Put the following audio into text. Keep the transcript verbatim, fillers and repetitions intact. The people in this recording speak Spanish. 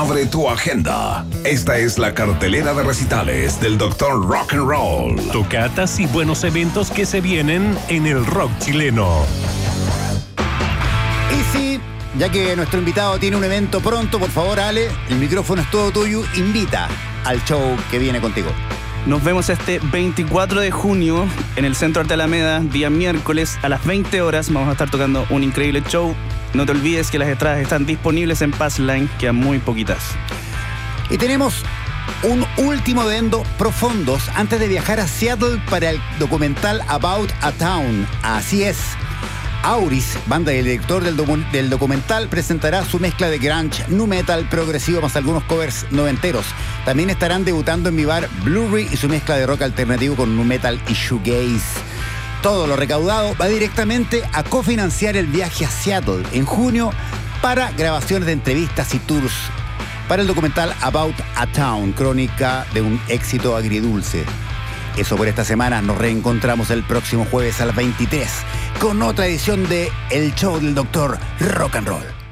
Abre tu agenda. Esta es la cartelera de recitales del doctor Rock and Roll. Tocatas y buenos eventos que se vienen en el rock chileno. Y sí, ya que nuestro invitado tiene un evento pronto, por favor, Ale, el micrófono es todo tuyo. Invita al show que viene contigo. Nos vemos este veinticuatro de junio en el Centro Arte Alameda, día miércoles a las veinte horas. Vamos a estar tocando un increíble show. No te olvides que las entradas están disponibles en Passline, quedan muy poquitas. Y tenemos un último adendo profundos antes de viajar a Seattle para el documental About a Town. Así es. Auris, banda y el director del, docu- del documental, presentará su mezcla de grunge, nu metal, progresivo, más algunos covers noventeros. También estarán debutando en mi bar Blu-ray y su mezcla de rock alternativo con nu metal y shoegaze. Todo lo recaudado va directamente a cofinanciar el viaje a Seattle en junio para grabaciones de entrevistas y tours para el documental About a Town, crónica de un éxito agridulce. Eso por esta semana. Nos reencontramos el próximo jueves a las veintitrés con otra edición de El Show del Doctor Rock and Roll.